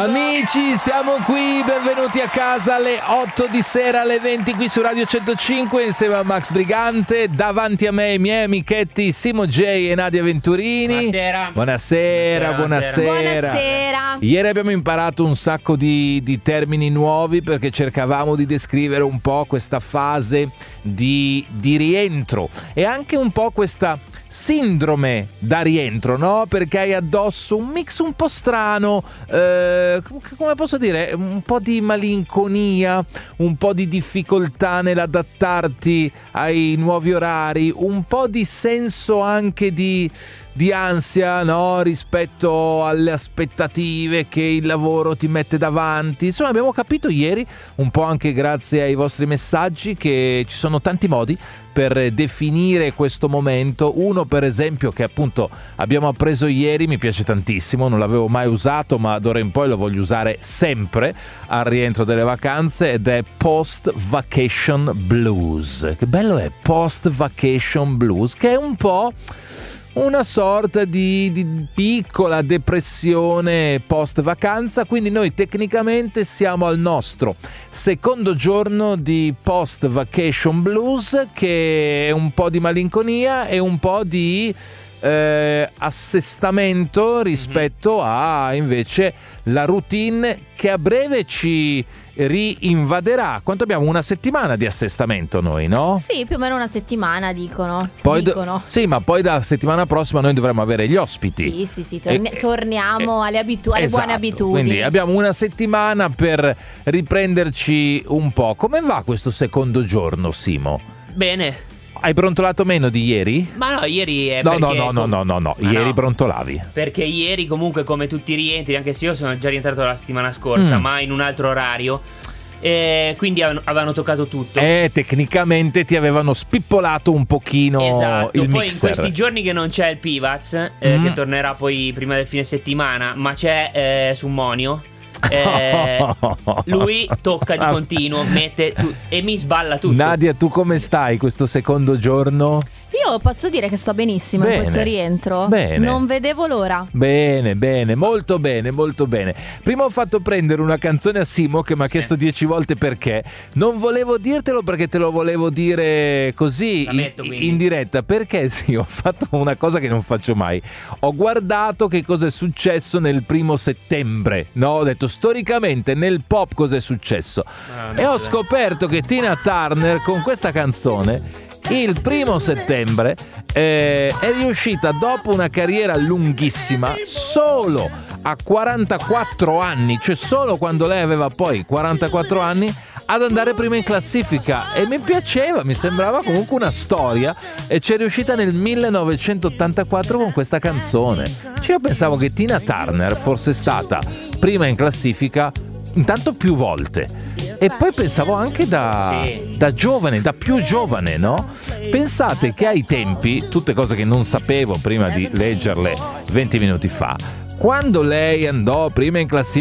Amici, siamo qui, benvenuti a casa alle 8 di sera, alle 20 qui su Radio 105 insieme a Max Brigante, davanti a me i miei amichetti Simo J e Nadia Venturini. Buonasera. Ieri abbiamo imparato un sacco di termini nuovi perché cercavamo di descrivere un po' questa fase di rientro e anche un po' questa sindrome da rientro, no? Perché hai addosso un mix un po' strano, come posso dire, un po' di malinconia, un po' di difficoltà nell'adattarti ai nuovi orari, un po' di senso anche di ansia, no? Rispetto alle aspettative che il lavoro ti mette davanti. Insomma, abbiamo capito ieri, un po' anche grazie ai vostri messaggi, che ci sono tanti modi per definire questo momento. Uno, per esempio, che appunto abbiamo appreso ieri, mi piace tantissimo, non l'avevo mai usato ma d'ora in poi lo voglio usare sempre al rientro delle vacanze, ed è post vacation blues. Che bello è post vacation blues, che è un po' una sorta di piccola depressione post vacanza. Quindi noi tecnicamente siamo al nostro secondo giorno di post vacation blues, che è un po' di malinconia e un po' di assestamento rispetto a invece la routine che a breve ci rinvaderà. Quanto abbiamo? Una settimana di assestamento noi, no? Sì, più o meno una settimana dicono. Sì, ma poi dalla settimana prossima noi dovremo avere gli ospiti. Sì, torniamo alle esatto, buone abitudini. Quindi abbiamo una settimana per riprenderci un po'. Come va questo secondo giorno, Simo? Bene. Hai brontolato meno di ieri? Ma no, ieri è No, perché... ieri brontolavi. Perché ieri comunque, come tutti i rientri, anche se io sono già rientrato la settimana scorsa, ma in un altro orario, quindi avevano toccato tutto. Tecnicamente ti avevano spippolato un pochino, esatto, il poi mixer. In questi giorni che non c'è il Pivaz, che tornerà poi prima del fine settimana, ma c'è su Monio. Lui tocca di continuo, mette e mi sballa tutto. Nadia, tu come stai questo secondo giorno? Io posso dire che sto benissimo in questo rientro. Bene. Non vedevo l'ora. Bene, molto bene. Prima ho fatto prendere una canzone a Simo che mi ha chiesto 10 volte perché. Non volevo dirtelo perché te lo volevo dire così in diretta. Perché sì, ho fatto una cosa che non faccio mai. Ho guardato che cosa è successo nel 1 settembre. No, ho detto storicamente nel pop cosa è successo. E ho scoperto che Tina Turner con questa canzone il 1 settembre è riuscita, dopo una carriera lunghissima, solo a 44 anni, cioè solo quando lei aveva poi 44 anni, ad andare prima in classifica. E mi piaceva, mi sembrava comunque una storia, e c'è riuscita nel 1984 con questa canzone. Cioè io pensavo che Tina Turner fosse stata prima in classifica intanto più volte, e poi pensavo anche da giovane, da più giovane, no? Pensate che ai tempi, tutte cose che non sapevo prima di leggerle 20 minuti fa, quando lei andò prima in classifica